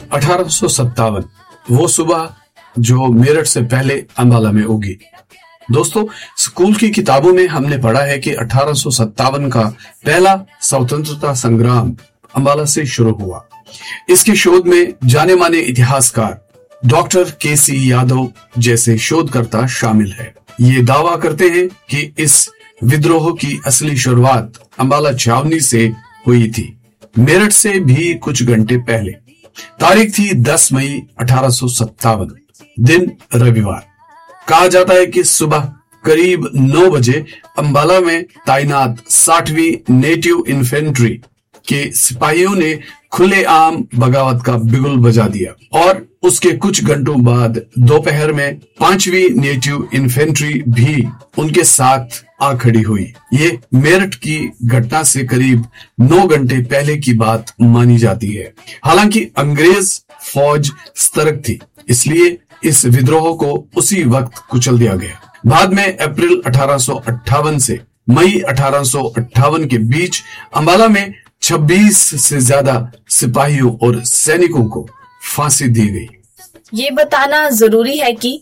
1857 वो सुबह जो मेरठ से पहले अंबाला में उगी। दोस्तों, स्कूल की किताबों में हमने पढ़ा है कि 1857 का पहला स्वतंत्रता संग्राम अंबाला से शुरू हुआ। इसके शोध में जाने माने इतिहासकार डॉक्टर केसी यादव जैसे शोधकर्ता शामिल है। ये दावा करते हैं कि इस विद्रोह की असली शुरुआत अंबाला छावनी से हुई थी, मेरठ से भी कुछ घंटे पहले। तारीख थी 10 मई 1857, दिन रविवार। कहा जाता है कि सुबह करीब 9 बजे अंबाला में तैनात 60वीं नेटिव इन्फेंट्री के सिपाहियों ने खुलेआम बगावत का बिगुल बजा दिया और उसके कुछ घंटों बाद दोपहर में 5वीं नेटिव इन्फेंट्री भी उनके साथ आ खड़ी हुई। ये मेरठ की घटना से करीब 9 घंटे पहले की बात मानी जाती है। हालांकि अंग्रेज फौज सतर्क थी, इसलिए इस विद्रोह को उसी वक्त कुचल दिया गया। बाद में अप्रैल 1858 से मई 1858 के बीच अंबाला में 26 से ज्यादा सिपाहियों और सैनिकों को फांसी दी गई। ये बताना जरूरी है कि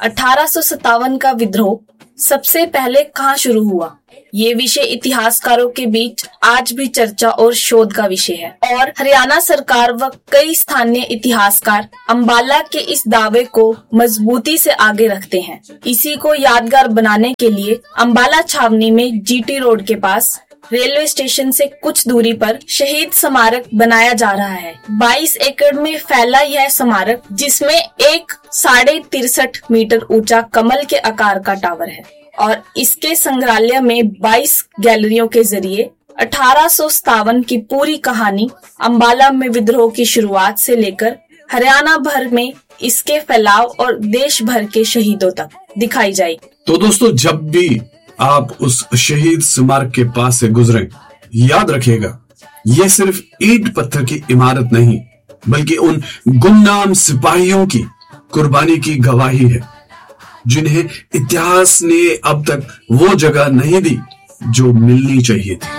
1857 का विद्रोह सबसे पहले कहाँ शुरू हुआ। ये विषय इतिहासकारों के बीच आज भी चर्चा और शोध का विषय है और हरियाणा सरकार व कई स्थानीय इतिहासकार अंबाला के इस दावे को मजबूती से आगे रखते हैं। इसी को यादगार बनाने के लिए अंबाला छावनी में जीटी रोड के पास रेलवे स्टेशन से कुछ दूरी पर शहीद स्मारक बनाया जा रहा है। 22 एकड़ में फैला यह स्मारक, जिसमें एक 63.5 मीटर ऊंचा कमल के आकार का टावर है और इसके संग्रहालय में 22 गैलरियों के जरिए 1857 की पूरी कहानी अंबाला में विद्रोह की शुरुआत से लेकर हरियाणा भर में इसके फैलाव और देश भर के शहीदों तक दिखाई जाएगी। तो दोस्तों, जब भी आप उस शहीद स्मारक के पास से गुजरें, याद रखिएगा, यह सिर्फ ईंट पत्थर की इमारत नहीं, बल्कि उन गुमनाम सिपाहियों की कुर्बानी की गवाही है, जिन्हें इतिहास ने अब तक वो जगह नहीं दी जो मिलनी चाहिए थी।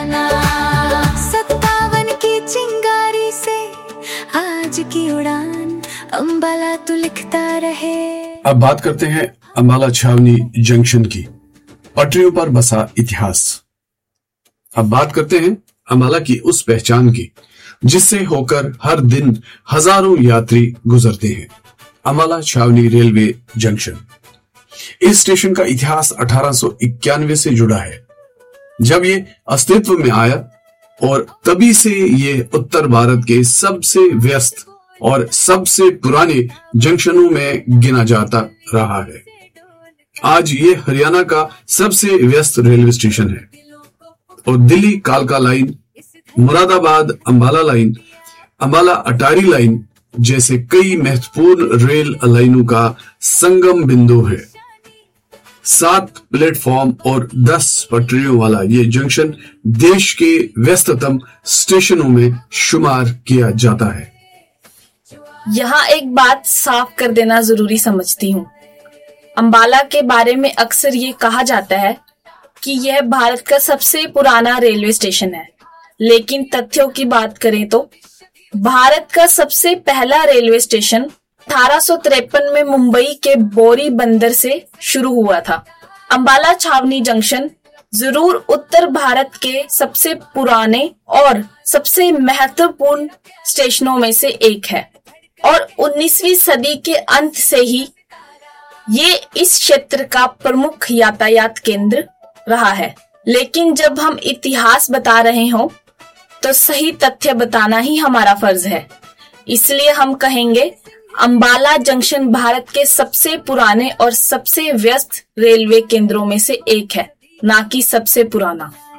57 की चिंगारी से आज की उड़ान अंबाला तू लिखता रहे। अब बात करते हैं अंबाला छावनी जंक्शन की, पटरियों पर बसा इतिहास। अब बात करते हैं अंबाला की उस पहचान की जिससे होकर हर दिन हजारों यात्री गुजरते हैं, अंबाला छावनी रेलवे जंक्शन। इस स्टेशन का इतिहास 1891 से जुड़ा है, जब ये अस्तित्व में आया, और तभी से ये उत्तर भारत के सबसे व्यस्त और सबसे पुराने जंक्शनों में गिना जाता रहा है। आज ये हरियाणा का सबसे व्यस्त रेलवे स्टेशन है और दिल्ली कालका लाइन, मुरादाबाद अंबाला लाइन, अंबाला अटारी लाइन जैसे कई महत्वपूर्ण रेल लाइनों का संगम बिंदु है। 7 प्लेटफॉर्म और 10 पटरियों वाला ये जंक्शन देश के व्यस्ततम स्टेशनों में शुमार किया जाता है। यहाँ एक बात साफ कर देना जरूरी समझती हूँ। अंबाला के बारे में अक्सर ये कहा जाता है कि यह भारत का सबसे पुराना रेलवे स्टेशन है, लेकिन तथ्यों की बात करें तो भारत का सबसे पहला रेलवे स्टेशन 1853 में मुंबई के बोरी बंदर से शुरू हुआ था। अंबाला छावनी जंक्शन जरूर उत्तर भारत के सबसे पुराने और सबसे महत्वपूर्ण स्टेशनों में से एक है और 19वीं सदी के अंत से ही ये इस क्षेत्र का प्रमुख यातायात केंद्र रहा है। लेकिन जब हम इतिहास बता रहे हों तो सही तथ्य बताना ही हमारा फर्ज है। इसलिए हम कहेंगे अंबाला जंक्शन भारत के सबसे पुराने और सबसे व्यस्त रेलवे केंद्रों में से एक है, ना कि सबसे पुराना।